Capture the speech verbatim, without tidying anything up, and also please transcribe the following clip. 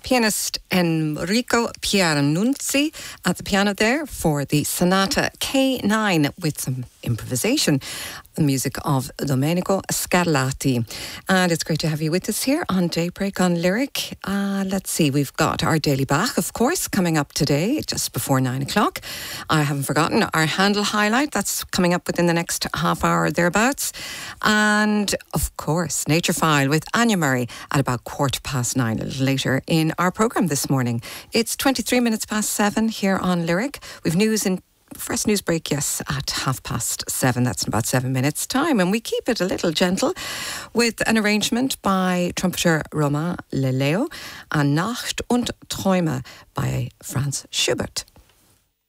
pianist Enrico Pieranunzi at the piano there for the Sonata K nine with some improvisation. The music of Domenico Scarlatti. And it's great to have you with us here on Daybreak on Lyric. Uh, let's see, we've got our Daily Bach, of course, coming up today, just before nine o'clock. I haven't forgotten our Handel highlight. That's coming up within the next half hour thereabouts. And, of course, Nature File with Anya Murray at about quarter past nine, a little later in our programme this morning. It's twenty-three minutes past seven here on Lyric. We've news in First news break, yes, at half past seven. That's in about seven minutes' time. And we keep it a little gentle with an arrangement by trumpeter Romain Leleo and Nacht und Träume by Franz Schubert.